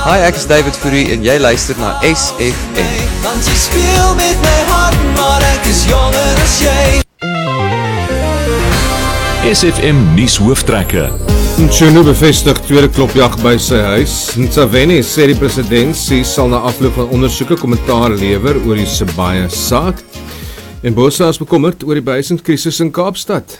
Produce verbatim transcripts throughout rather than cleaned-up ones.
Hi, ek is David Fourie en jy luister na S F M. Want jy speel met my hart, maar ek is jonger as jy. S F M nuus hooftrekke. Mchunu bevestig tweede klopjag by sy huis. Ntshavheni sê die presidentsie sal na afloop van ondersoeke kommentaar lewer oor die Sibaya saak. En Botha is bekommerd oor die behuisingskrisis in Kaapstad.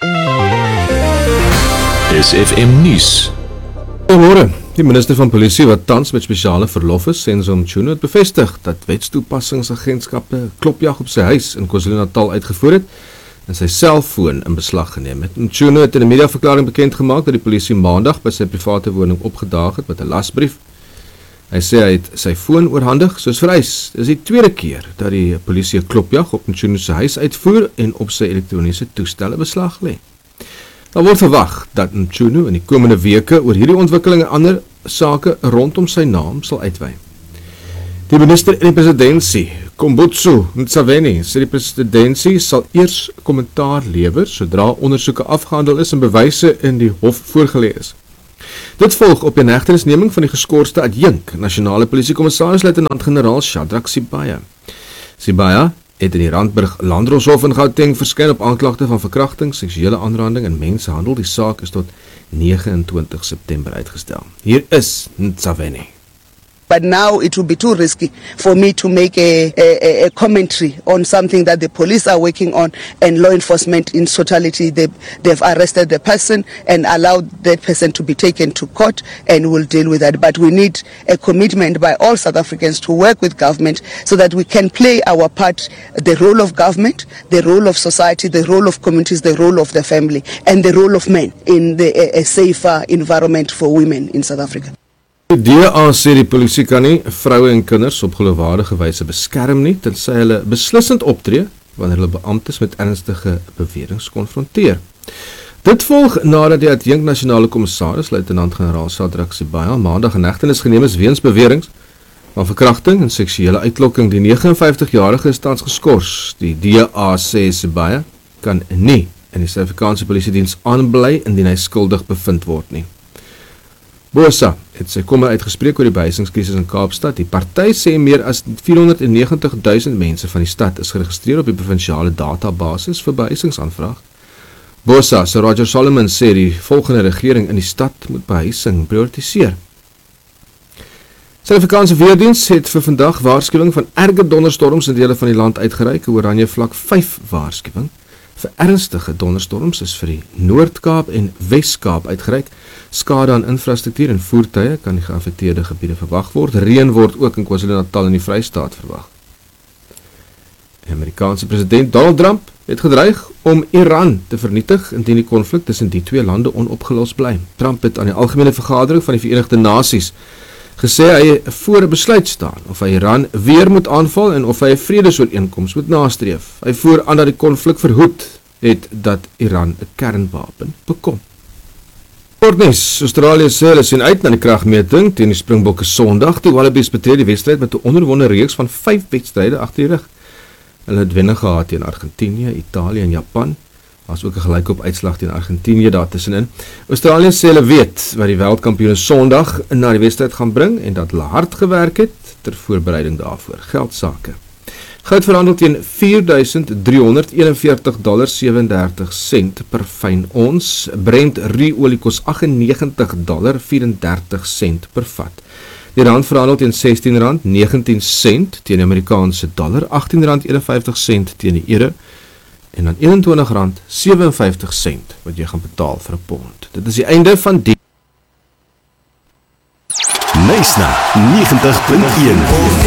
S F M nuus. Goeiemôre. Die minister van polisie wat tans met spesiale verlof is, Senzo Mchunu, het bevestig dat wetstoepassingsagentskappe klopjag op sy huis in KwaZulu-Natal uitgevoer het en sy selfoon in beslag geneem het. Mchunu het in 'n mediaverklaring bekend gemaak dat die polisie maandag by sy private woning opgedaag het met 'n lasbrief. Hy sê hy het sy foon oorhandig soos vereis. Dit is die tweede keer dat die polisie 'n klopjag op Mchunu se huis uitvoer en op sy elektroniese toestelle beslag lê. Daar word verwag dat Mchunu in die komende weke oor hierdie ontwikkelinge en ander sake rondom sy naam sal uitwy. Die minister in die presidentsie, Kombutso Ntshavheni, sê die presidentsie sal eers kommentaar lewer sodra ondersoeke afgehandel is en bewyse in die hof voorgelê is. Dit volg op die inhegtenisneming van die geskorste adjunk nasionale polisiekommissaris luitenant-generaal Shadrack Sibaya. Sibaya het in die Randburg Landdroshof in Gauteng verskyn op aanklagte van verkrachting, seksuele aanranding en mensenhandel. Die saak is tot nege en twintig September uitgestel. Hier is Ntshavheni. But now it will be too risky for me to make a, a, a commentary on something that the police are working on and law enforcement in totality. They, they've arrested the person and allowed that person to be taken to court and we'll deal with that. But we need a commitment by all South Africans to work with government so that we can play our part, the role of government, the role of society, the role of communities, the role of the family and the role of men in the, a, a safer environment for women in South Africa. Die D A sê die polisie kan nie vroue en kinders op geloofwaardige wyse beskerm nie, tensy hulle beslissend optree wanneer hulle beamptes met ernstige beweringe konfronteer. Dit volg nadat die adjunk nasionale kommissaris luitenant-generaal Shadrack Sibaya maandag in hegtenis geneem is weens beweringe van verkrachting en seksuele uitlokking. Die nege en vyftig-jarige is tans geskort. Die D A sê Sibaya kan nie in die Suid-Afrikaanse polisiediens aanbly indien hy skuldig bevind word nie. Botha het sy kommer uitgespreek oor die behuisingskrisis in Kaapstad. Die party sê meer as vierhonderdnegentig duisend mense van die stad is geregistreer op die provinsiale databasis vir behuisingsaanvraag. Botha se Roger Solomon sê die volgende regering in die stad moet behuising prioritiseer. Suid-Afrikaanse weerdiens het vir vandag waarskuwing van erge donderstorms in dele van die land uitgereik. 'n Oranje vlak vyf waarskuwing vir ernstige donderstorms is vir die Noord-Kaap en Wes-Kaap uitgereik. Skade aan infrastruktuur en voertuie kan die geaffekteerde gebiede verwag word. Reën word ook in KwaZulu-Natal en die Vrystaat verwag. Die Amerikaanse president Donald Trump het gedreig om Iran te vernietig indien die konflik tussen die twee lande onopgelos bly. Trump het aan die algemene vergadering van die Verenigde Nasies gesê hy voor 'n besluit staan of hy Iran weer moet aanval en of hy 'n vredesooreenkoms moet nastreef. Hy voer aan dat die konflik verhoed het dat Iran 'n kernwapen bekom. Sportnuus, Australië sê hulle sien uit na die kragmeting teen die Springbokke Sondag. Die Wallabies betree die wedstryd met 'n onderwonde reeks van vyf wedstryde agter die rug. Hulle het wenne gehad teen Argentinië, Italië en Japan. Daar's ook 'n gelykop uitslag teen Argentinië daar tussenin. Australië sê hulle weet wat die wêreldkampioene Sondag na die wedstryd gaan bring en dat hulle hard gewerk het ter voorbereiding daarvoor. Geldsake. Goud verhandel teen vier duisend driehonderd eenenveertig dollar sewendertig sent per fyn ons. Brent ruolie kos agt en negentig dollar vierendertig sent per vat. Die rand verhandel teen sestien rand negentien sent teen die Amerikaanse dollar, agttien rand eenenvyftig sent teen die euro en dan eenentwintig rand sewenvyftig sent wat jy gaan betaal vir 'n pond. Dit is die einde van die Knysna negentig punt een.